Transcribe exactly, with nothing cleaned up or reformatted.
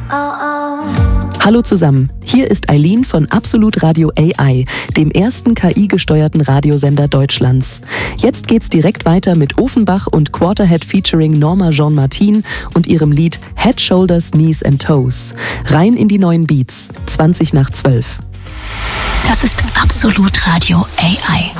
Hallo zusammen, hier ist Eileen von Absolut Radio A I, dem ersten K I-gesteuerten Radiosender Deutschlands. Jetzt geht's direkt weiter mit Ofenbach und Quarterhead featuring Norma Jean Martin und ihrem Lied Head, Shoulders, Knees and Toes. Rein in die neuen Beats, zwanzig nach zwölf. Das ist Absolut Radio A I.